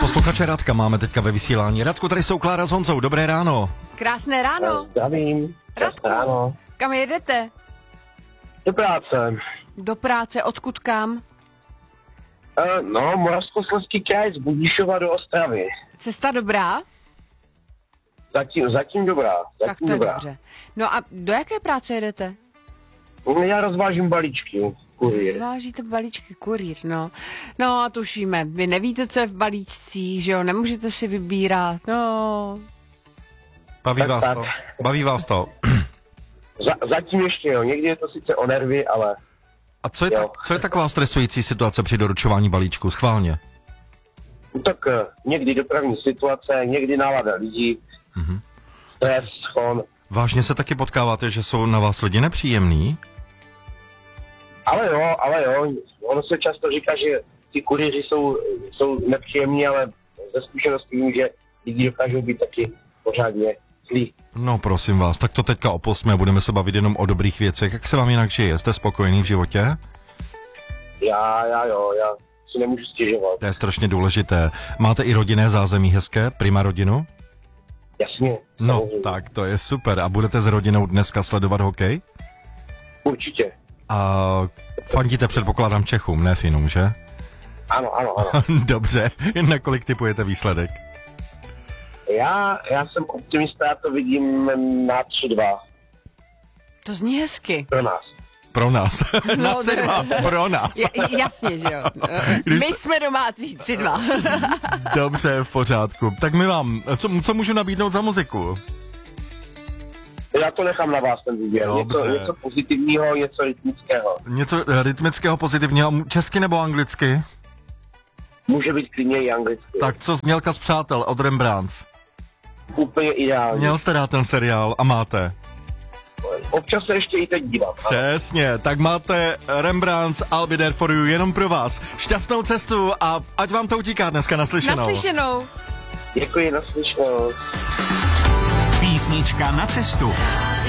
Posluchače Radka máme teďka ve vysílání. Radku, tady jsou Klára s Honzou, dobré ráno. Krásné ráno. Zdravím. Radku, Ráno. kam jedete? Do práce. Do práce, odkud kam? No, Moravskoslezský kraj z Budišova do Ostravy. Cesta dobrá? Zatím dobrá. Tak to je dobře. No a do jaké práce jedete? Já rozvážím balíčky. Kurýr. Zvážíte balíčky, kurýr, no. No a tušíme, vy nevíte, co je v balíčcích, že jo, nemůžete si vybírat, no. Baví vás to? Zatím ještě jo, někdy je to sice o nervy, ale... A co je taková stresující situace při doručování balíčku, schválně? No, tak někdy dopravní situace, někdy nálada lidí, stres, schon. Vážně se taky potkáváte, že jsou na vás lidi nepříjemní? Ale jo, ono se často říká, že ty kurýři jsou nepříjemní, ale ze zkušenosti vím, že lidi dokážou být taky pořádně zlí. No prosím vás, tak to teďka opustíme, budeme se bavit jenom o dobrých věcech. Jak se vám jinak žije? Jste spokojený v životě? Já si nemůžu stěžovat. To je strašně důležité. Máte i rodinné zázemí hezké, prima rodinu? Jasně. No, samozřejmě. tak to je super. A budete s rodinou dneska sledovat hokej? Určitě. A fandíte, předpokládám, Čechům, ne Finům, že? Ano. Dobře, nakolik tipujete výsledek? Já jsem optimista, já to vidím na 3-2. To zní hezky. Pro nás. Pro nás. Na No, C2, pro nás. Jasně, že jo. My jsme domácí 3-2. Dobře, v pořádku. Tak my vám, co můžu nabídnout za muziku? Já to nechám na vás, ten výběr. Něco pozitivního, něco rytmického. Něco rytmického, pozitivního, česky nebo anglicky? Může být klidně i anglicky. Tak co Znělka z Přátel od Rembrandts? Úplně ideální. Měl jste rád ten seriál a máte? Občas se ještě i teď dívám. Přesně, tak máte Rembrandts, I'll be there for you, jenom pro vás. Šťastnou cestu a ať vám to utíká dneska, naslyšenou. Naslyšenou. Děkuji, naslyšenou. Písnička na cestu.